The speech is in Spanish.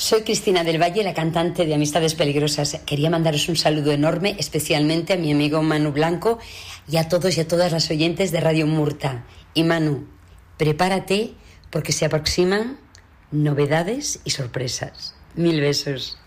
Soy Cristina del Valle, la cantante de Amistades Peligrosas. Quería mandaros un saludo enorme, especialmente a mi amigo Manu Blanco y a todos y a todas las oyentes de Radio Murta. Y Manu, prepárate porque se aproximan novedades y sorpresas. Mil besos.